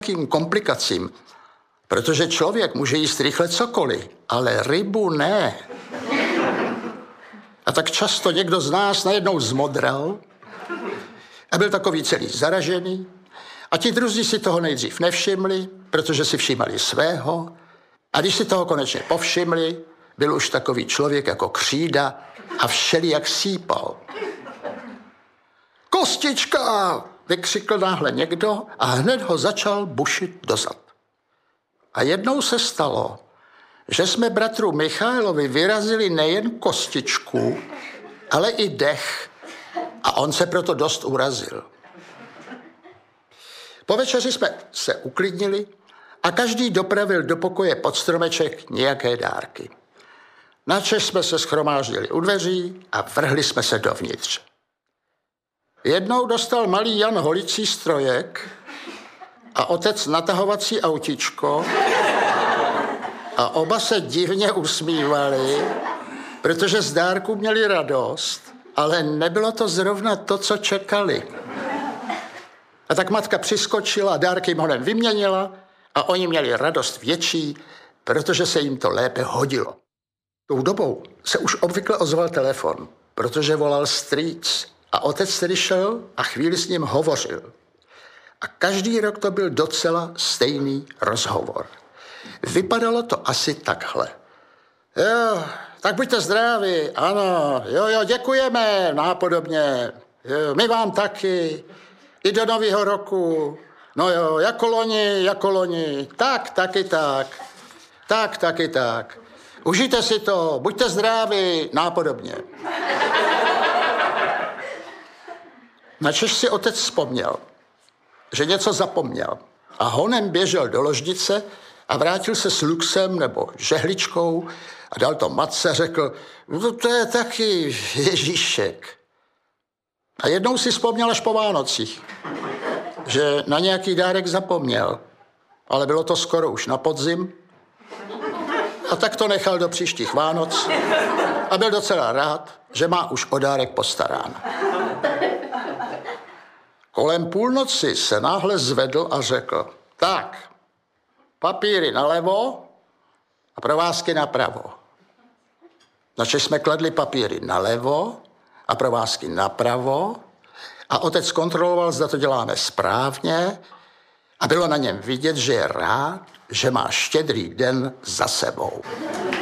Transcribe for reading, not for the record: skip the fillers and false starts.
nějakým komplikacím, protože člověk může jíst rychle cokoliv, ale rybu ne. A tak často někdo z nás najednou zmodral a byl takový celý zaražený a ti druzí si toho nejdřív nevšimli, protože si všímali svého a když si toho konečně povšimli, byl už takový člověk jako křída a všelijak sípal. Kostička! Vykřikl náhle někdo a hned ho začal bušit dozad. A jednou se stalo, že jsme bratru Michailovi vyrazili nejen kostičku, ale i dech a on se proto dost urazil. Po večeři jsme se uklidnili a každý dopravil do pokoje pod stromeček nějaké dárky. Načež jsme se shromáždili u dveří a vrhli jsme se dovnitř. Jednou dostal malý Jan holicí strojek a otec natahovací autíčko a oba se divně usmívali, protože z dárku měli radost, ale nebylo to zrovna to, co čekali. A tak matka přiskočila, dárky jim honem vyměnila a oni měli radost větší, protože se jim to lépe hodilo. Tou dobou se už obvykle ozval telefon, protože volal strýc a otec tedy šel a chvíli s ním hovořil. A každý rok to byl docela stejný rozhovor. Vypadalo to asi takhle. Jo, tak buďte zdraví, ano, jo, děkujeme, nápodobně, jo, my vám taky, i do nového roku, no jo, jako loni, tak, taky tak. Užijte si to, buďte zdraví, nápodobně. Načež si otec vzpomněl, že něco zapomněl a honem běžel do ložnice a vrátil se s luxem nebo žehličkou a dal to matce a řekl, no to je taky Ježíšek. A jednou si vzpomněl až po Vánocích, že na nějaký dárek zapomněl, ale bylo to skoro už na podzim a tak to nechal do příštích Vánoc a byl docela rád, že má už o dárek postaráno. Kolem půlnoci se náhle zvedl a řekl, tak, papíry nalevo a provázky napravo. Načež jsme kladli papíry nalevo a provázky napravo a otec kontroloval, zda to děláme správně a bylo na něm vidět, že je rád, že má Štědrý den za sebou.